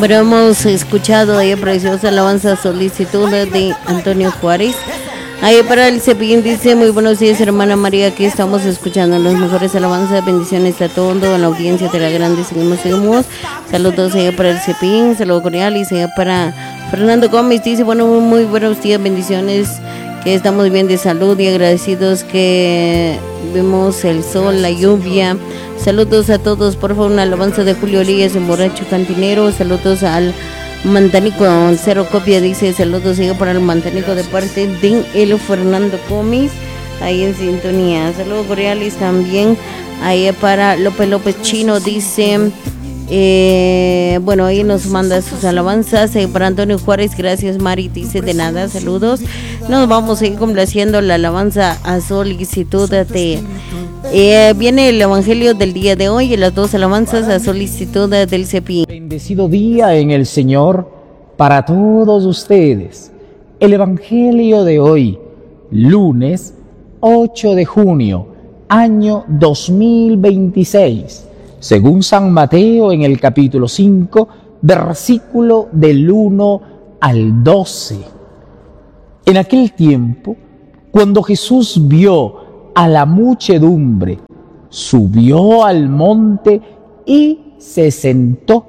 Bueno, hemos escuchado ahí preciosa alabanza solicitud de Antonio Juárez. Ahí para el Cepillín dice: muy buenos días, hermana María, aquí estamos escuchando las mejores alabanzas, bendiciones a todo, a la audiencia de la grande, seguimos. Saludos allá para el Cepillín, saludos cordiales allá para Fernando Gómez, dice: bueno, muy buenos días, bendiciones, que estamos bien de salud y agradecidos que vemos el sol, la lluvia. Saludos a todos, por favor, una alabanza de Julio Elías, el borracho cantinero. Saludos al Mantanico, Cero Copia, dice: saludos para el Mantanico de parte de el Fernando Gómez, ahí en sintonía. Saludos cordiales también ahí para López Chino, dice, bueno, ahí nos manda sus alabanzas. Para Antonio Juárez, gracias Mari, dice: de nada, saludos. Nos vamos a ir complaciendo la alabanza a solicitud de viene el evangelio del día de hoy y las dos alabanzas a solicitud del Cepillín. Bendecido día en el Señor para todos ustedes. El evangelio de hoy, lunes 8 de junio, año 2026, según San Mateo en el capítulo 5, versículo del 1 al 12. En aquel tiempo, cuando Jesús vio a la muchedumbre, subió al monte y se sentó.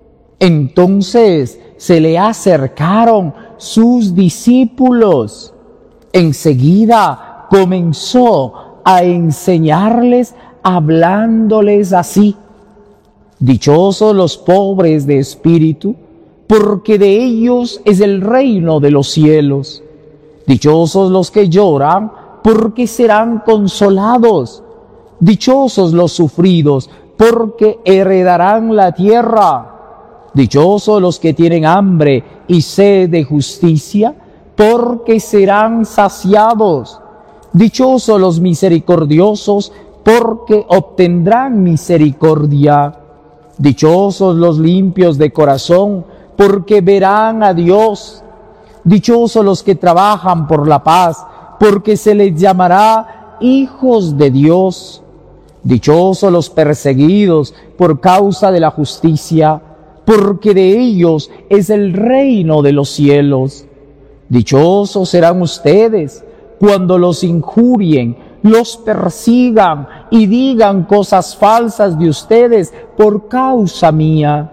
Entonces se le acercaron sus discípulos. Enseguida comenzó a enseñarles, hablándoles así: dichosos los pobres de espíritu, porque de ellos es el reino de los cielos. Dichosos los que lloran, porque serán consolados. Dichosos los sufridos, porque heredarán la tierra. Dichosos los que tienen hambre y sed de justicia, porque serán saciados. Dichosos los misericordiosos, porque obtendrán misericordia. Dichosos los limpios de corazón, porque verán a Dios. Dichosos los que trabajan por la paz, porque se les llamará hijos de Dios. Dichosos los perseguidos por causa de la justicia, porque de ellos es el reino de los cielos. Dichosos serán ustedes cuando los injurien, los persigan y digan cosas falsas de ustedes por causa mía.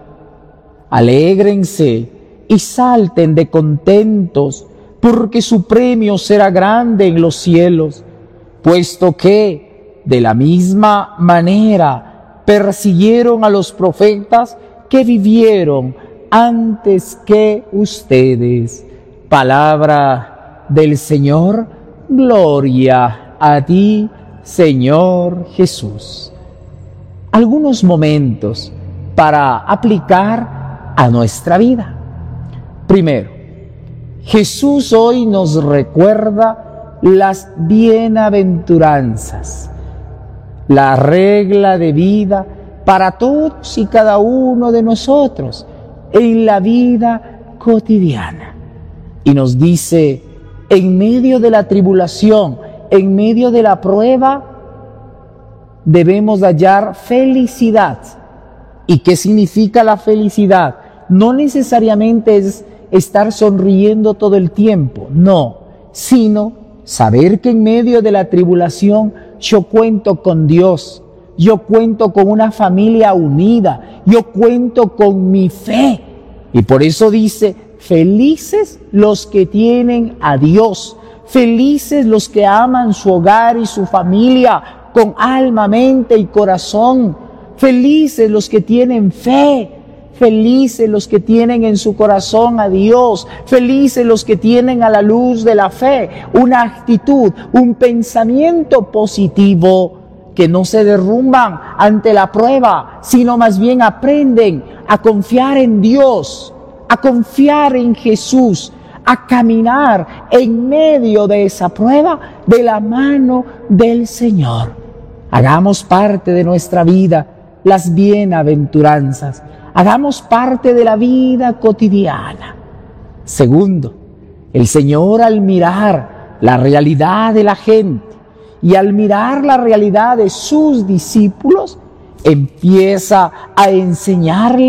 Alégrense y salten de contentos, porque su premio será grande en los cielos, puesto que de la misma manera persiguieron a los profetas que vivieron antes que ustedes. Palabra del Señor. Gloria a ti, Señor Jesús. Algunos momentos para aplicar a nuestra vida. Primero, Jesús hoy nos recuerda las bienaventuranzas, la regla de vida para todos y cada uno de nosotros en la vida cotidiana. Y nos dice: en medio de la tribulación, en medio de la prueba, debemos hallar felicidad. ¿Y qué significa la felicidad? No necesariamente es estar sonriendo todo el tiempo, no, sino saber que en medio de la tribulación yo cuento con Dios, yo cuento con una familia unida, yo cuento con mi fe. Y por eso dice: felices los que tienen a Dios, felices los que aman su hogar y su familia con alma, mente y corazón, felices los que tienen fe, felices los que tienen en su corazón a Dios, felices los que tienen a la luz de la fe una actitud, un pensamiento positivo, que no se derrumban ante la prueba, sino más bien aprenden a confiar en Dios, a confiar en Jesús, a caminar en medio de esa prueba de la mano del Señor. Hagamos parte de nuestra vida las bienaventuranzas. Hagamos parte de la vida cotidiana. Segundo, el Señor, al mirar la realidad de la gente y al mirar la realidad de sus discípulos, empieza a enseñarles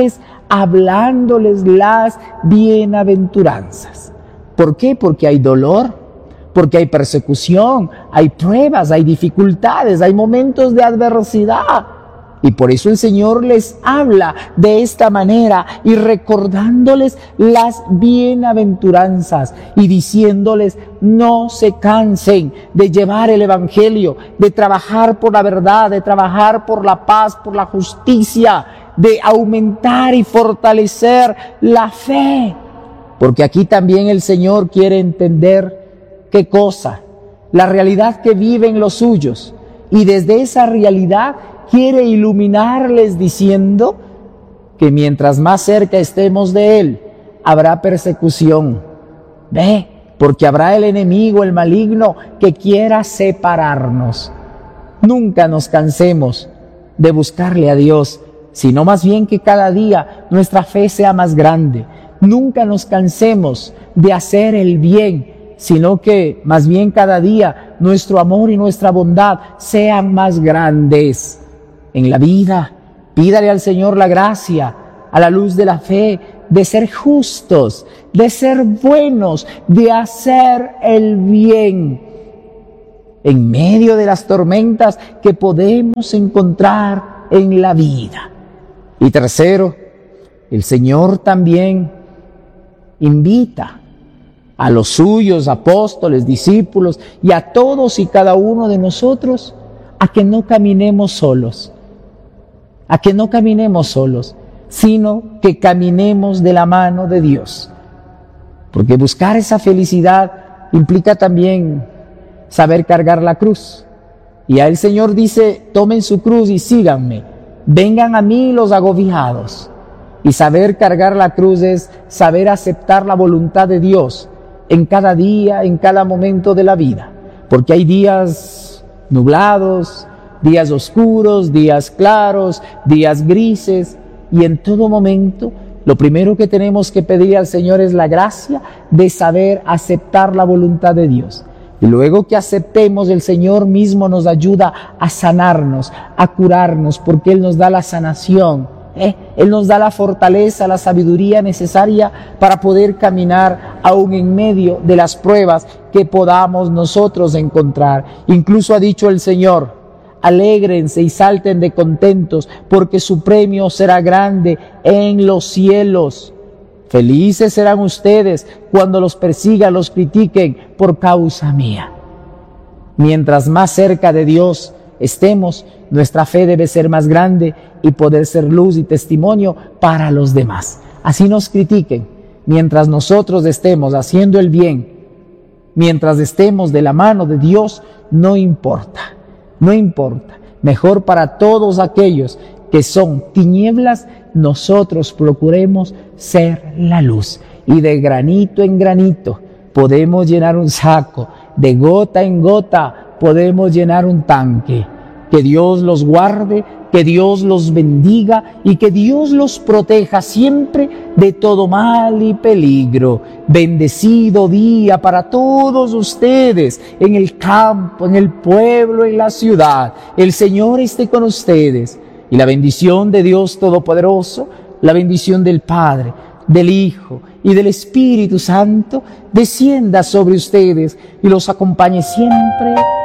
hablándoles las bienaventuranzas. ¿Por qué? Porque hay dolor, porque hay persecución, hay pruebas, hay dificultades, hay momentos de adversidad. Y por eso el Señor les habla de esta manera y recordándoles las bienaventuranzas y diciéndoles: no se cansen de llevar el Evangelio, de trabajar por la verdad, de trabajar por la paz, por la justicia, de aumentar y fortalecer la fe. Porque aquí también el Señor quiere entender ¿qué cosa? La realidad que viven los suyos. Y desde esa realidad quiere iluminarles diciendo que mientras más cerca estemos de Él, habrá persecución. Ve, porque habrá el enemigo, el maligno, que quiera separarnos. Nunca nos cansemos de buscarle a Dios, sino más bien que cada día nuestra fe sea más grande. Nunca nos cansemos de hacer el bien, sino que más bien cada día nuestro amor y nuestra bondad sean más grandes. En la vida, pídale al Señor la gracia, a la luz de la fe, de ser justos, de ser buenos, de hacer el bien en medio de las tormentas que podemos encontrar en la vida. Y tercero, el Señor también invita a los suyos, apóstoles, discípulos y a todos y cada uno de nosotros a que no caminemos solos, sino que caminemos de la mano de Dios. Porque buscar esa felicidad implica también saber cargar la cruz. Y el Señor dice: tomen su cruz y síganme, vengan a mí los agobiados. Y saber cargar la cruz es saber aceptar la voluntad de Dios en cada día, en cada momento de la vida. Porque hay días nublados, días oscuros, días claros, días grises, y en todo momento lo primero que tenemos que pedir al Señor es la gracia de saber aceptar la voluntad de Dios. Y luego que aceptemos, el Señor mismo nos ayuda a sanarnos, a curarnos, porque Él nos da la sanación, Él nos da la fortaleza, la sabiduría necesaria para poder caminar aún en medio de las pruebas que podamos nosotros encontrar. Incluso ha dicho el Señor: alégrense y salten de contentos, porque su premio será grande en los cielos. Felices serán ustedes cuando los persigan, los critiquen por causa mía. Mientras más cerca de Dios estemos, nuestra fe debe ser más grande y poder ser luz y testimonio para los demás. Así nos critiquen, mientras nosotros estemos haciendo el bien, mientras estemos de la mano de Dios, no importa. Mejor para todos aquellos que son tinieblas, nosotros procuremos ser la luz. Y de granito en granito podemos llenar un saco, de gota en gota podemos llenar un tanque. Que Dios los guarde, que Dios los bendiga y que Dios los proteja siempre de todo mal y peligro. Bendecido día para todos ustedes, en el campo, en el pueblo, en la ciudad. El Señor esté con ustedes. Y la bendición de Dios Todopoderoso, la bendición del Padre, del Hijo y del Espíritu Santo descienda sobre ustedes y los acompañe siempre.